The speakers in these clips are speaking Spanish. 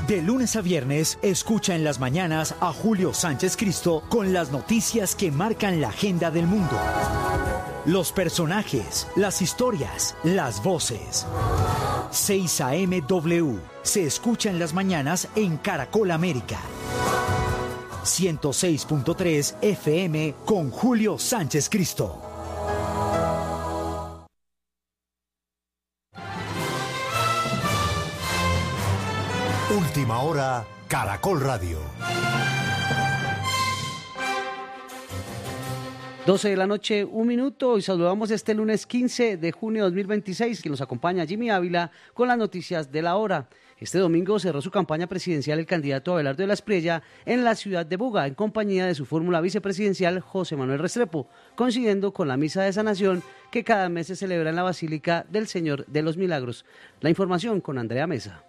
De lunes a viernes, escucha en las mañanas a Julio Sánchez Cristo con las noticias que marcan la agenda del mundo. Los personajes, las historias, las voces. 6 AM W se escucha en las mañanas en Caracol América. 106.3 FM con Julio Sánchez Cristo. Última hora, Caracol Radio. 12 de la noche, 1 minuto, y saludamos este lunes 15 de junio de 2026, que nos acompaña Jimmy Ávila con las noticias de la hora. Este domingo cerró su campaña presidencial el candidato Abelardo de la Espriella en la ciudad de Buga, en compañía de su fórmula vicepresidencial José Manuel Restrepo, coincidiendo con la misa de sanación que cada mes se celebra en la Basílica del Señor de los Milagros. La información con Andrea Mesa.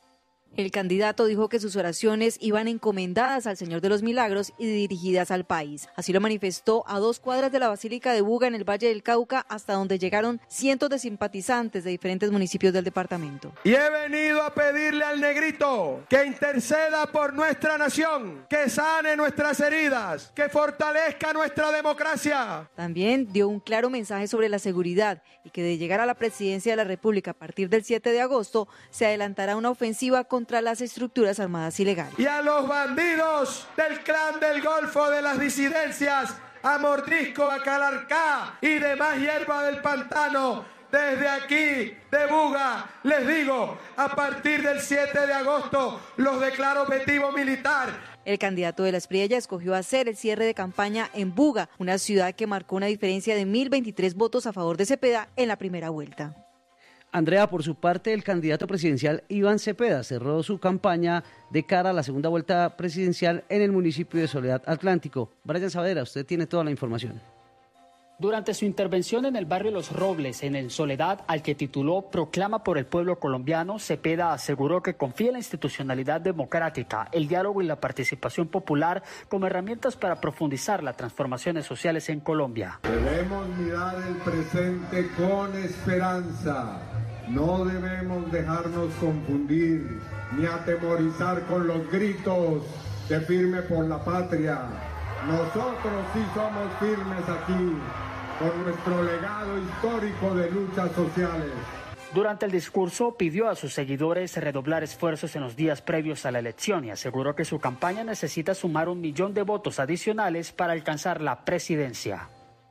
El candidato dijo que sus oraciones iban encomendadas al Señor de los Milagros y dirigidas al país. Así lo manifestó a 2 cuadras de la Basílica de Buga, en el Valle del Cauca, hasta donde llegaron cientos de simpatizantes de diferentes municipios del departamento. Y he venido a pedirle al negrito que interceda por nuestra nación, que sane nuestras heridas, que fortalezca nuestra democracia. También dio un claro mensaje sobre la seguridad y que de llegar a la presidencia de la República a partir del 7 de agosto se adelantará una ofensiva contra las estructuras armadas ilegales. Y a los bandidos del clan del Golfo, de las disidencias, a Mordisco, a Calarcá y demás hierba del pantano, desde aquí, de Buga, les digo, a partir del 7 de agosto los declaro objetivo militar. El candidato de la Espriella escogió hacer el cierre de campaña en Buga, una ciudad que marcó una diferencia de 1.023 votos a favor de Cepeda en la primera vuelta. Andrea, por su parte, el candidato presidencial Iván Cepeda cerró su campaña de cara a la segunda vuelta presidencial en el municipio de Soledad Atlántico. Brian Saavedra, usted tiene toda la información. Durante su intervención en el barrio Los Robles, en el Soledad, al que tituló Proclama por el pueblo colombiano, Cepeda aseguró que confía en la institucionalidad democrática, el diálogo y la participación popular como herramientas para profundizar las transformaciones sociales en Colombia. Debemos mirar el presente con esperanza. No debemos dejarnos confundir ni atemorizar con los gritos de firme por la patria. Nosotros sí somos firmes aquí, por nuestro legado histórico de luchas sociales. Durante el discurso pidió a sus seguidores redoblar esfuerzos en los días previos a la elección y aseguró que su campaña necesita sumar 1 millón de votos adicionales para alcanzar la presidencia.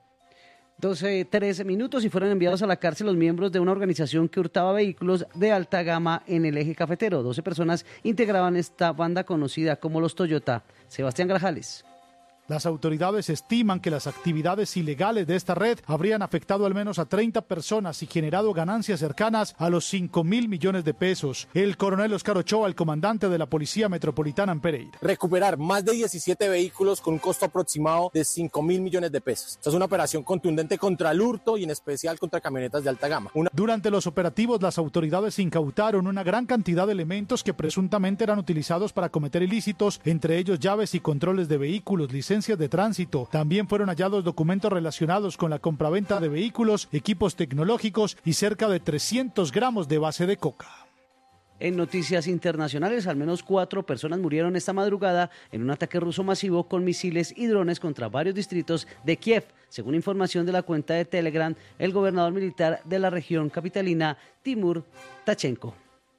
13 minutos y fueron enviados a la cárcel los miembros de una organización que hurtaba vehículos de alta gama en el eje cafetero. 12 personas integraban esta banda conocida como los Toyota. Sebastián Grajales. Las autoridades estiman que las actividades ilegales de esta red habrían afectado al menos a 30 personas y generado ganancias cercanas a los 5.000 millones de pesos. El coronel Oscar Ochoa, el comandante de la Policía Metropolitana en Pereira. Recuperar más de 17 vehículos con un costo aproximado de 5.000 millones de pesos. Esta es una operación contundente contra el hurto y en especial contra camionetas de alta gama. Durante los operativos, las autoridades incautaron una gran cantidad de elementos que presuntamente eran utilizados para cometer ilícitos, entre ellos llaves y controles de vehículos, licencias de tránsito. También fueron hallados documentos relacionados con la compraventa de vehículos, equipos tecnológicos y cerca de 300 gramos de base de coca. En noticias internacionales, al menos 4 personas murieron esta madrugada en un ataque ruso masivo con misiles y drones contra varios distritos de Kiev, según información de la cuenta de Telegram, el gobernador militar de la región capitalina, Timur Tachenko.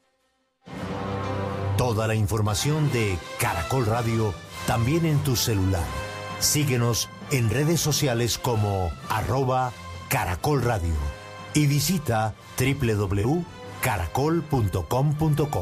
Toda la información de Caracol Radio también en tu celular. Síguenos en redes sociales como @Caracol Radio y visita www.caracol.com.co.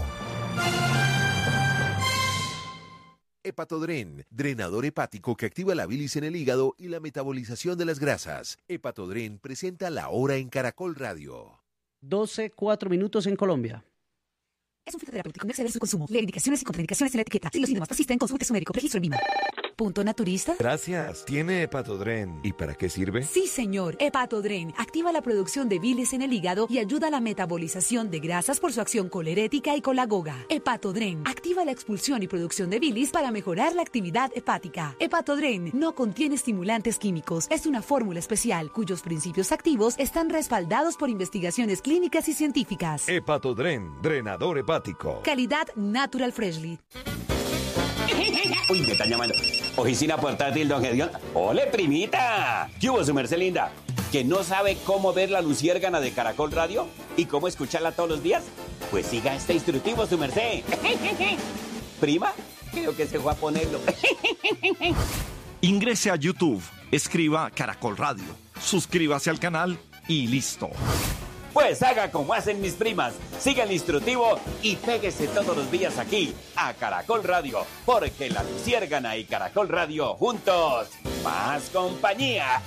Hepatodren, drenador hepático que activa la bilis en el hígado y la metabolización de las grasas. Hepatodren presenta La Hora en Caracol Radio. 12:04 minutos en Colombia. Es un fitoterapéutico, no exceder su consumo. Leer indicaciones y contraindicaciones en la etiqueta. Si los síntomas persisten, consulte a su médico. Registro en MIMA. Punto Naturista. Gracias. ¿Tiene Hepatodren? ¿Y para qué sirve? Sí, señor. Hepatodren activa la producción de bilis en el hígado y ayuda a la metabolización de grasas por su acción colerética y colagoga. Hepatodren activa la expulsión y producción de bilis para mejorar la actividad hepática. Hepatodren no contiene estimulantes químicos. Es una fórmula especial cuyos principios activos están respaldados por investigaciones clínicas y científicas. Hepatodren, drenador hepático. Calidad Natural Freshly. Uy, me están llamando. Oficina portátil, don Gedeón. ¡Ole, primita! ¿Qué hubo, su merced linda? ¿Que no sabe cómo ver la luciérgana de Caracol Radio? ¿Y cómo escucharla todos los días? Pues siga este instructivo, su merced. ¿Prima? Creo que se fue a ponerlo. Ingrese a YouTube, escriba Caracol Radio, suscríbase al canal y listo. Pues haga como hacen mis primas, siga el instructivo y péguese todos los días aquí a Caracol Radio, porque la luciérgana y Caracol Radio juntos, más compañía.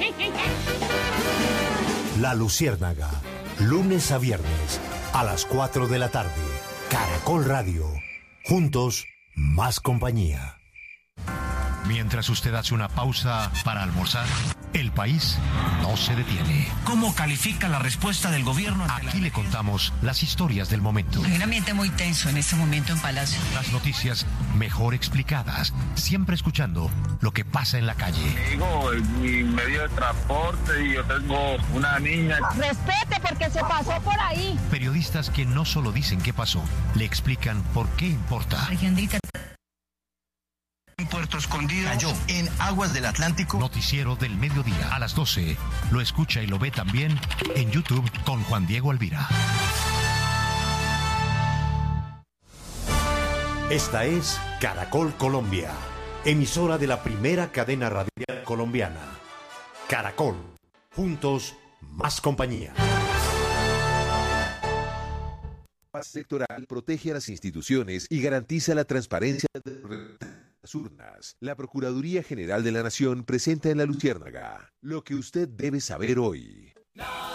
La Luciérnaga, lunes a viernes a las 4 de la tarde. Caracol Radio, juntos, más compañía. Mientras usted hace una pausa para almorzar, el país no se detiene. ¿Cómo califica la respuesta del gobierno? Aquí le contamos las historias del momento. Hay un ambiente muy tenso en este momento en Palacio. Las noticias mejor explicadas, siempre escuchando lo que pasa en la calle. Digo, mi medio de transporte y yo tengo una niña. Respete porque se pasó por ahí. Periodistas que no solo dicen qué pasó, le explican por qué importa. En Puerto Escondido cayó en aguas del Atlántico. Noticiero del mediodía a las 12. Lo escucha y lo ve también en YouTube con Juan Diego Alvira. Esta es Caracol Colombia, emisora de la primera cadena radial colombiana. Caracol, juntos, más compañía. La paz electoral protege a las instituciones y garantiza la transparencia de las urnas. La Procuraduría General de la Nación presenta en La Luciérnaga lo que usted debe saber hoy.